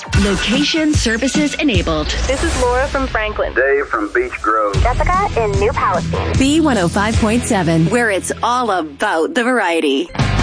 Location services enabled. This is Laura from Franklin. Dave from Beach Grove. Jessica in New Palestine. B105.7, where it's all about the variety.